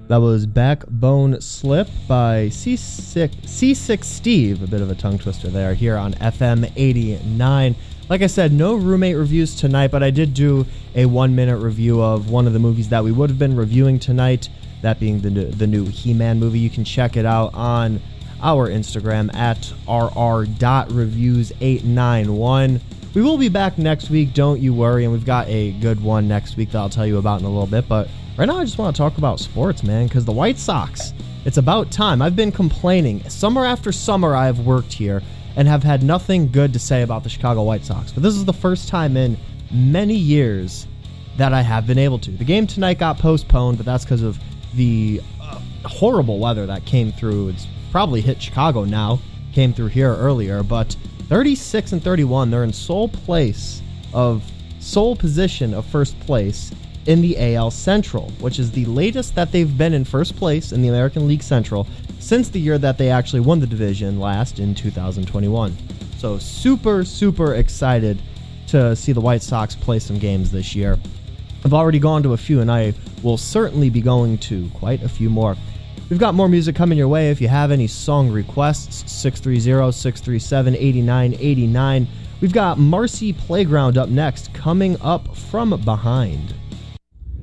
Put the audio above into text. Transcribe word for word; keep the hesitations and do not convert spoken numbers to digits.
That was Backbone Slip by C six, C six Steve, a bit of a tongue twister there, here on F M eighty-nine. Like I said, no roommate reviews tonight, but I did do a one-minute review of one of the movies that we would have been reviewing tonight, that being the, the new He-Man movie. You can check it out on our Instagram at r r dot reviews eight nine one. We will be back next week, don't you worry, and we've got a good one next week that I'll tell you about in a little bit, but right now I just want to talk about sports, man, because the White Sox, it's about time. I've been complaining. Summer after summer I have worked here and have had nothing good to say about the Chicago White Sox, but this is the first time in many years that I have been able to. The game tonight got postponed, but that's because of the uh, horrible weather that came through. It's probably hit Chicago now, came through here earlier, but thirty-six and thirty-one, they're in sole place of sole position of first place in the A L Central, which is the latest that they've been in first place in the American League Central since the year that they actually won the division last in two thousand twenty-one. So super, super excited to see the White Sox play some games this year. I've already gone to a few, and I will certainly be going to quite a few more. We've got more music coming your way. If you have any song requests, six three zero, six three seven, eight nine eight nine. We've got Marcy Playground up next, coming up from behind.